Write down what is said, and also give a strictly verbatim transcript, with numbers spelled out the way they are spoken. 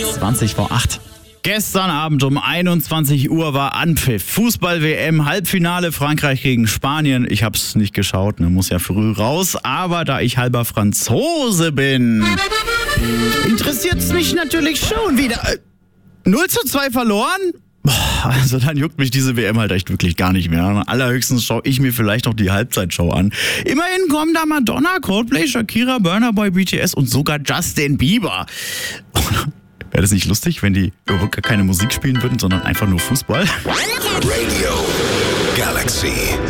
zwanzig vor acht. Gestern Abend um einundzwanzig Uhr war Anpfiff. Fußball-W M, Halbfinale Frankreich gegen Spanien. Ich hab's nicht geschaut, ne, muss ja früh raus. Aber da ich halber Franzose bin, interessiert's mich natürlich schon wieder. null zu zwei verloren? Boah, also dann juckt mich diese W M halt echt wirklich gar nicht mehr. Allerhöchstens schaue ich mir vielleicht noch die Halbzeitshow an. Immerhin kommen da Madonna, Coldplay, Shakira, Burna Boy, B T S und sogar Justin Bieber. Wäre das nicht lustig, wenn die überhaupt gar keine Musik spielen würden, sondern einfach nur Fußball? Radio Galaxy.